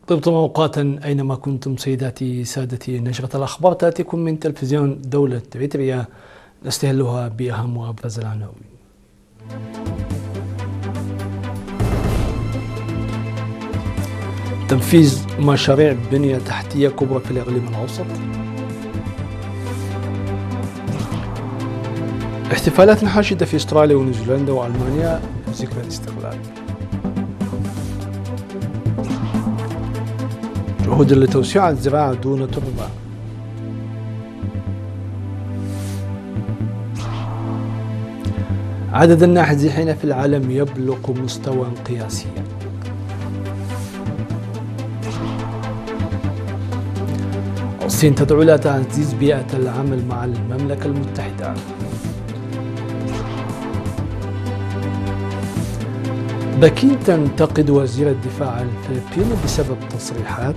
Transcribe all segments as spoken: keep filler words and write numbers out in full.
طبتم أوقاتا أينما كنتم سيداتي سادتي. نشرة الأخبار تأتيكم من تلفزيون دولة إريتريا، نستهلها بأهم وأبرز العناوين. تنفيذ مشاريع بنية تحتية كبرى في الإقليم الأوسط. احتفالات حاشدة في أستراليا ونيوزيلندا وألمانيا ذكرى الاستقلال. جهود لتوسيع الزراعة دون تربة. عدد الناجحين في العالم يبلغ مستوى قياسيا. الصين تدعو إلى تعزيز بيئة العمل مع المملكة المتحدة. بكين تنتقد وزير الدفاع الفلبيني بسبب تصريحات.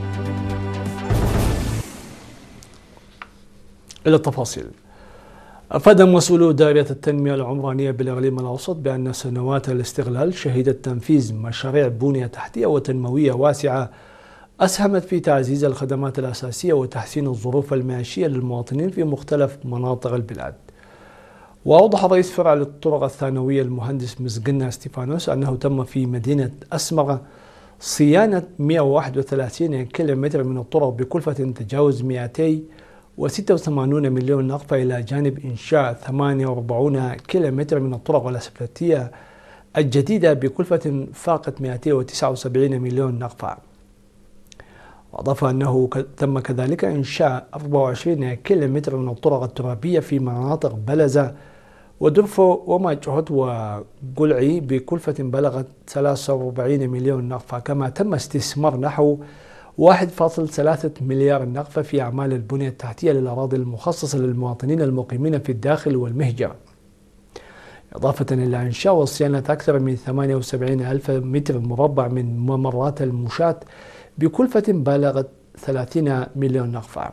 إلى التفاصيل. أفاد مسؤولو دائرة التنمية العمرانية بالإقليم الأوسط بأن سنوات الاستغلال شهدت تنفيذ مشاريع بنية تحتية وتنموية واسعة أسهمت في تعزيز الخدمات الأساسية وتحسين الظروف المعيشية للمواطنين في مختلف مناطق البلاد. وأوضح رئيس فرع للطرق الثانوية المهندس مزقنا ستيفانوس أنه تم في مدينة أسمرة صيانة مئة وواحد وثلاثين كيلومتر من الطرق بكلفة تتجاوز مئتين وستة وثمانين مليون نقفة، إلى جانب إنشاء ثمانية وأربعين كيلومتر من الطرق الأسفلتية الجديدة بكلفة فاقت مئتين وتسعة وسبعين مليون نقفة. وأضاف أنه تم كذلك إنشاء أربعة وعشرين كيلومتر من الطرق الترابية في مناطق بلزة ودرفو وماجهد وقلعي بكلفة بلغت ثلاثة وأربعين مليون نقفة، كما تم استثمار نحو واحد فاصلة ثلاثة مليار نقفة في أعمال البنية التحتية للأراضي المخصصة للمواطنين المقيمين في الداخل والمهجر، إضافة إلى إنشاء وصيانة أكثر من ثمانية وسبعين ألف متر مربع من ممرات المشاة بكلفة بالغت ثلاثين مليون نقفة.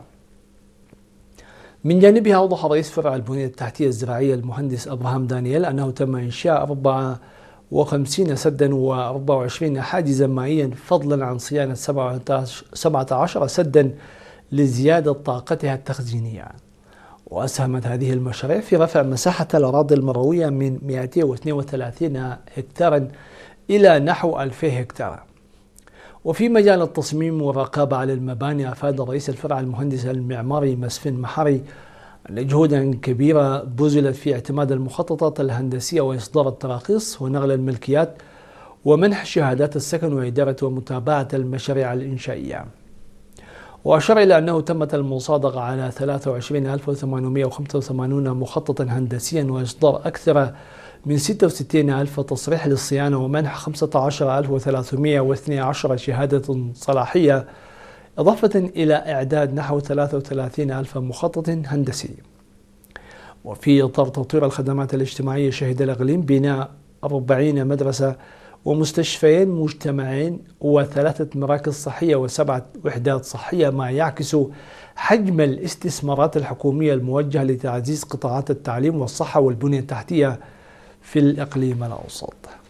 من جانبها أوضح رئيس فرع البنية التحتية الزراعية المهندس أبراهام دانيال أنه تم إنشاء أربعة وخمسين سدا وأربعة وعشرين حاجزا مائيا، فضلا عن صيانة سبعة عشر سدا لزيادة طاقتها التخزينية. وأسهمت هذه المشاريع في رفع مساحة الأراضي المروية من مئتين واثنين وثلاثين هكتارا إلى نحو ألفين هكتار. وفي مجال التصميم والرقابة على المباني، أفاد رئيس الفرع المهندس المعماري مسفن محري أن جهودا كبيرة بذلت في اعتماد المخططات الهندسية وإصدار التراخيص ونقل الملكيات ومنح شهادات السكن وإدارة ومتابعة المشاريع الإنشائية. وأشار إلى أنه تمت المصادقة على ثلاثة وعشرين ألف وثمانمئة وخمسة وثمانين مخططا هندسيا وإصدار أكثر من ستة وستين ألف تصريح للصيانة ومنح خمسة عشر ألف وثلاثمئة واثني عشر شهادة صلاحية، إضافة إلى إعداد نحو ثلاثة وثلاثين ألف مخطط هندسي. وفي إطار تطوير الخدمات الاجتماعية، شهد الإقليم بناء أربعين مدرسة ومستشفيين مجتمعين وثلاثة مراكز صحية وسبعة وحدات صحية، ما يعكس حجم الاستثمارات الحكومية الموجهة لتعزيز قطاعات التعليم والصحة والبنية التحتية في الإقليم الأوسط.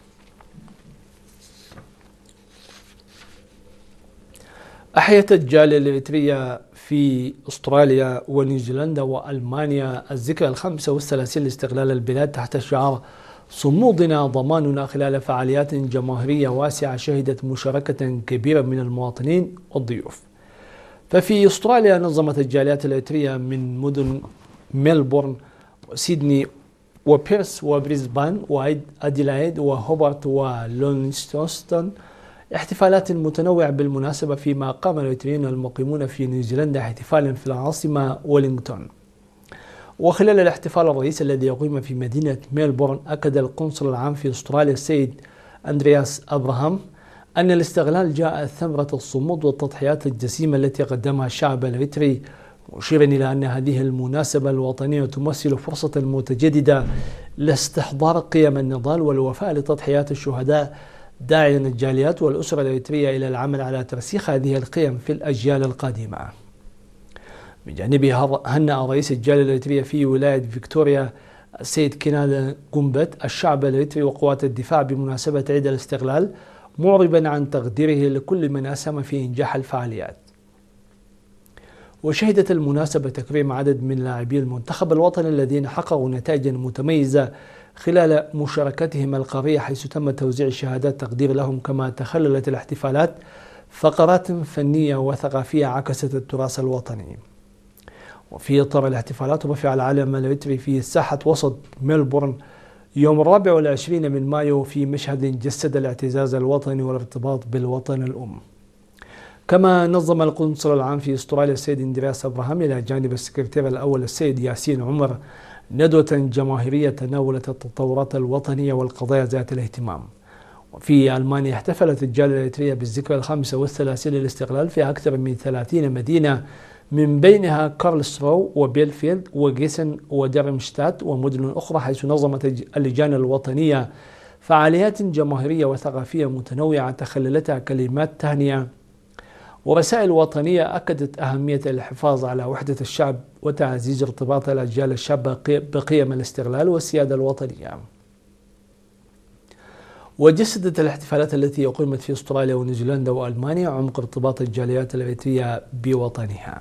أحيت الجالية الإريترية في أستراليا ونيوزيلندا وألمانيا الذكرى الخامسة والثلاثين لاستقلال البلاد تحت شعار صمودنا ضماننا، خلال فعاليات جماهيرية واسعة شهدت مشاركة كبيرة من المواطنين والضيوف. ففي أستراليا نظمت الجاليات الإريترية من مدن ميلبورن وسيدني وبيرث وبريسبان وأديلايد وهوبرت ولونستون احتفالات متنوعة بالمناسبة، فيما قام الإريتريين المقيمون في نيوزيلندا احتفالا في العاصمة ويلينغتون. وخلال الاحتفال الرئيسي الذي يقيم في مدينة ميلبورن، أكد القنصل العام في أستراليا السيد أندرياس أبراهام أن الاستقلال جاء ثمرة الصمود والتضحيات الجسيمة التي قدمها الشعب الإريتري، مشيرا إلى أن هذه المناسبة الوطنية تمثل فرصة متجددة لاستحضار قيم النضال والوفاء لتضحيات الشهداء، داعيا الجاليات والأسرة الإريترية إلى العمل على ترسيخ هذه القيم في الأجيال القادمة. من جانبه هنأ رئيس الجالية الإريترية في ولاية فيكتوريا السيد كينالا قنبت الشعب الإريتري وقوات الدفاع بمناسبة عيد الاستقلال، معربا عن تقديره لكل من أسهم في إنجاح الفعاليات. وشهدت المناسبة تكريم عدد من لاعبي المنتخب الوطني الذين حققوا نتائجا متميزة خلال مشاركتهم القارية، حيث تم توزيع شهادات تقدير لهم، كما تخللت الاحتفالات فقرات فنية وثقافية عكست التراث الوطني. وفي إطار الاحتفالات رفع العلم الإريتري في ساحة وسط ميلبورن يوم الرابع والعشرين من مايو في مشهد جسد الاعتزاز الوطني والارتباط بالوطن الأم. كما نظم القنصل العام في استراليا السيد اندرياس أبراهام إلى جانب السكرتير الأول السيد ياسين عمر ندوة جماهيرية تناولت التطورات الوطنية والقضايا ذات الاهتمام. وفي ألمانيا احتفلت الجالية الإريترية بالذكرى الخامسة والثلاثين للاستقلال في أكثر من ثلاثين مدينة، من بينها كارلسروو وبيلفيلد وغيسن ودرمشتات ومدن أخرى، حيث نظمت اللجان الوطنية فعاليات جماهيرية وثقافية متنوعة تخللتها كلمات تهنئة ورسائل وطنية أكدت أهمية الحفاظ على وحدة الشعب وتعزيز ارتباط الأجيال الشابة بقيم الاستقلال والسيادة الوطنية. وجسدت الاحتفالات التي أقيمت في استراليا ونيوزيلندا وألمانيا عمق ارتباط الجاليات الإريترية بوطنها.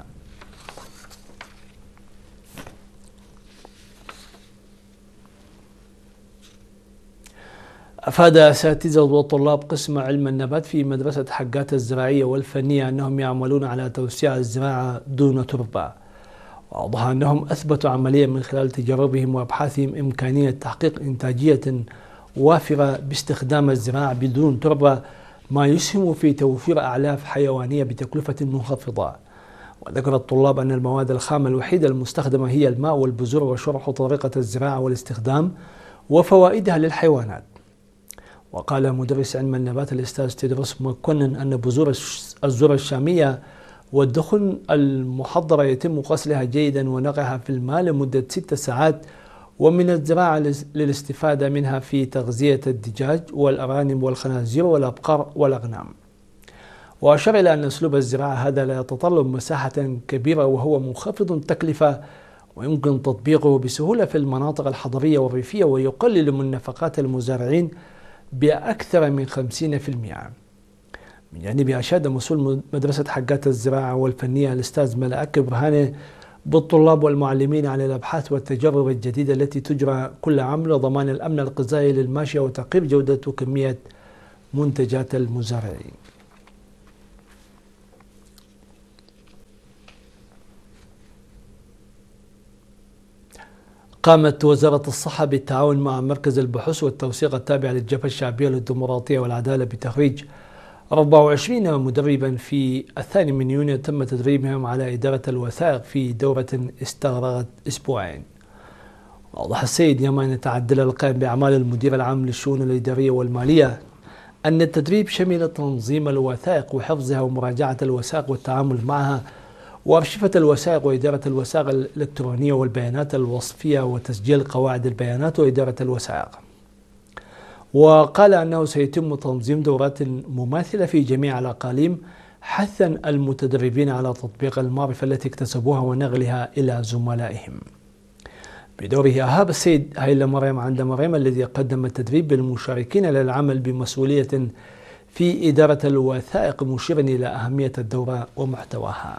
أفاد أساتذة وطلاب قسم علم النبات في مدرسة حقات الزراعية والفنية أنهم يعملون على توسيع الزراعة دون تربة. وأوضح أنهم أثبتوا عمليا من خلال تجاربهم وأبحاثهم إمكانية تحقيق إنتاجية وافرة باستخدام الزراعة بدون تربة، ما يسهم في توفير أعلاف حيوانية بتكلفة منخفضة. وذكر الطلاب أن المواد الخام الوحيدة المستخدمة هي الماء والبذور، وشرحوا طريقة الزراعة والاستخدام وفوائدها للحيوانات. وقال مدرس علم النبات الأستاذ تدرس مكنن أن بذور الذرة الشامية والدخن المحضرة يتم غسلها جيدا ونقعها في الماء لمدة ست ساعات، ومن الزراعة للاستفادة منها في تغذية الدجاج والأرانب والخنازير والأبقار والأغنام. وأشار إلى أن أسلوب الزراعة هذا لا يتطلب مساحة كبيرة وهو منخفض التكلفة، ويمكن تطبيقه بسهولة في المناطق الحضرية والريفية، ويقلل من نفقات المزارعين بأكثر من خمسين بالمئة. من جانبه أشاد مسؤول مدرسة حقات الزراعة والفنية الأستاذ ملائكة برهاني بالطلاب والمعلمين على الأبحاث والتجارب الجديدة التي تجرى كل عام لضمان الأمن الغذائي للماشية وتقريب جودة وكمية منتجات المزارعين. قامت وزارة الصحة بالتعاون مع مركز البحوث والتوثيق التابع للجبهة الشعبية للديمقراطية والعدالة بتخريج أربعة وعشرين مدربا في الثاني من يونيو تم تدريبهم على إدارة الوثائق في دورة استغرقت أسبوعين. أوضح السيد يمان تعدل القائم بأعمال المدير العام للشؤون الإدارية والمالية أن التدريب شمل تنظيم الوثائق وحفظها ومراجعة الوثائق والتعامل معها وأرشفة الوثائق وإدارة الوثائق الإلكترونية والبيانات الوصفية وتسجيل قواعد البيانات وإدارة الوثائق. وقال أنه سيتم تنظيم دورات مماثلة في جميع الأقاليم حثا المتدربين على تطبيق المعرفة التي اكتسبوها ونقلها إلى زملائهم. بدوره أهاب السيد هيلا مريم عند مريم الذي قدم التدريب بالمشاركين للعمل بمسؤولية في إدارة الوثائق، مشيرا إلى أهمية الدورة ومحتواها.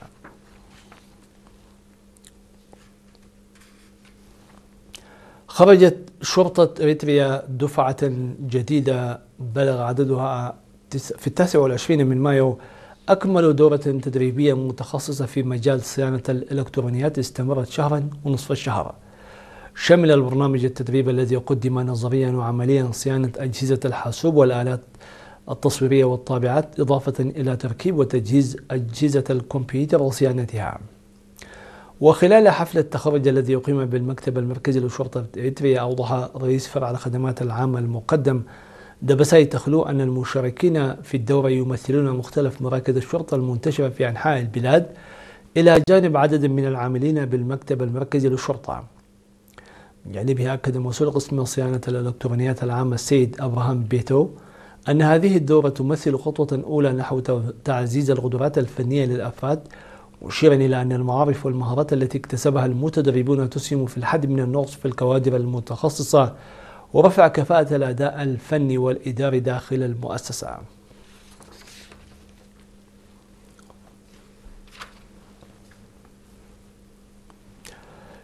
خرجت شرطة إريتريا دفعة جديدة بلغ عددها في التاسع والعشرين من مايو، أكملوا دورة تدريبية متخصصة في مجال صيانة الإلكترونيات استمرت شهرا ونصف الشهر. شمل البرنامج التدريب الذي قدم نظريا وعمليا صيانة أجهزة الحاسوب والآلات التصويرية والطابعات، إضافة إلى تركيب وتجهيز أجهزة الكمبيوتر وصيانتها. وخلال حفل التخرج الذي يقيم بالمكتب المركزي لشرطة إريتريا، أوضح رئيس فرع الخدمات العامة المقدم دبساي تخلو أن المشاركين في الدورة يمثلون مختلف مراكز الشرطة المنتشرة في أنحاء البلاد، إلى جانب عدد من العاملين بالمكتب المركزي للشرطة. من جانبه أكد مسؤول قسم صيانة الإلكترونيات العامة السيد أبراهام بيتو أن هذه الدورة تمثل خطوة أولى نحو تعزيز القدرات الفنية للأفراد، مشيرا إلى أن المعارف والمهارات التي اكتسبها المتدربون تسهم في الحد من النقص في الكوادر المتخصصة ورفع كفاءة الأداء الفني والإداري داخل المؤسسة.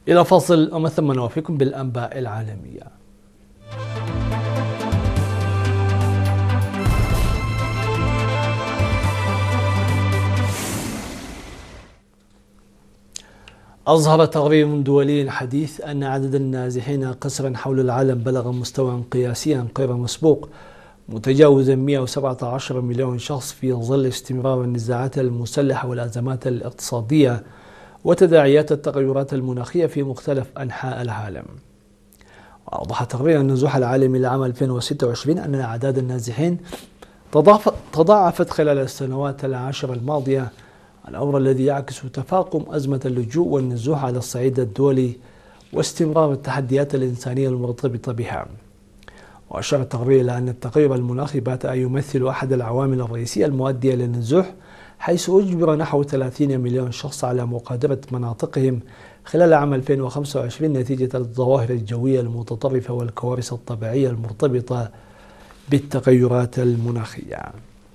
إلى فاصل ومن ثم نوافيكم بالأنباء العالمية. أظهر تقرير دولي حديث أن عدد النازحين قسرا حول العالم بلغ مستوى قياسيا غير مسبوق، متجاوزا مئة وسبعة عشر مليون شخص في ظل استمرار النزاعات المسلحة والأزمات الاقتصادية وتداعيات التغيرات المناخية في مختلف أنحاء العالم. وأوضح تقرير النزوح العالمي لعام ألفين وستة وعشرين أن أعداد النازحين تضاعفت خلال السنوات العشر الماضية، الأمر الذي يعكس تفاقم أزمة اللجوء والنزوح على الصعيد الدولي واستمرار التحديات الإنسانية المرتبطة بها. وأشار التقرير إلى أن التغير المناخي بات يمثل أحد العوامل الرئيسية المؤدية للنزوح، حيث أجبر نحو ثلاثين مليون شخص على مغادرة مناطقهم خلال عام ألفين وخمسة وعشرين نتيجة الظواهر الجوية المتطرفة والكوارث الطبيعية المرتبطة بالتغيرات المناخية.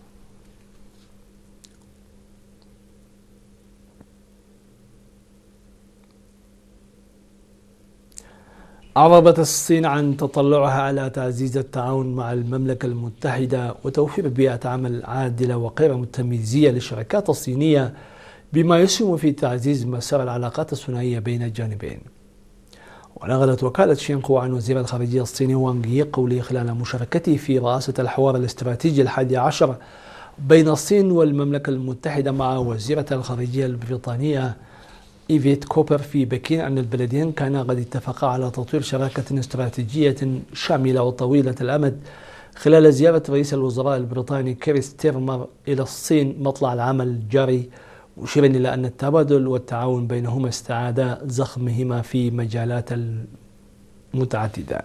أعربت الصين عن تطلعها على تعزيز التعاون مع المملكة المتحدة وتوفير بيئة عمل عادلة وغير متميزية للشركات الصينية، بما يسهم في تعزيز مسار العلاقات الثنائية بين الجانبين. ونقلت وكالة شينخوا عن وزير الخارجية الصيني وانغ يي قوله خلال مشاركته في رئاسة الحوار الاستراتيجي الحادي عشر بين الصين والمملكة المتحدة مع وزيرة الخارجية البريطانية إيفيت كوبر في بكين أن البلدين كانا قد اتفقا على تطوير شراكة استراتيجية شاملة وطويلة الأمد خلال زيارة رئيس الوزراء البريطاني كير ستيرمر إلى الصين مطلع العام الجاري، مشيرا إلى أن التبادل والتعاون بينهما استعادا زخمهما في مجالات متعددة.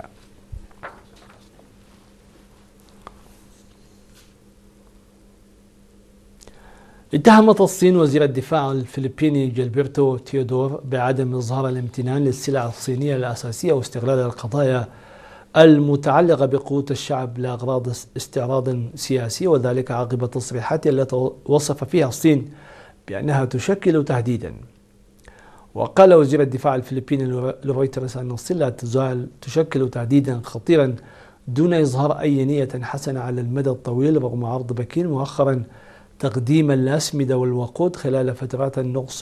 اتهمت الصين وزير الدفاع الفلبيني جيلبرتو تيودور بعدم إظهار الامتنان للسلع الصينية الأساسية واستغلال القضايا المتعلقة بقوة الشعب لأغراض استعراض سياسي، وذلك عقب تصريحات التي وصف فيها الصين بأنها تشكل تهديدا. وقال وزير الدفاع الفلبيني لرويترز أن الصين لا تزال تشكل تهديدا خطيرا دون إظهار أي نية حسنة على المدى الطويل، رغم عرض بكين مؤخرا تقديم الأسمدة والوقود خلال فترات النقص